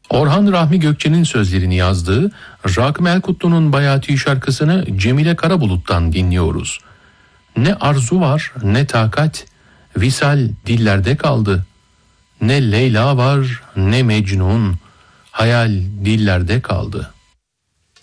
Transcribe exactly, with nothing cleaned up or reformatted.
Orhan Rahmi Gökçe'nin sözlerini yazdığı Rakım Elkutlu'nun Bayati şarkısını Cemile Karabulut'tan dinliyoruz. Ne arzu var ne takat, visal dillerde kaldı. Ne Leyla var ne Mecnun, hayal dillerde kaldı.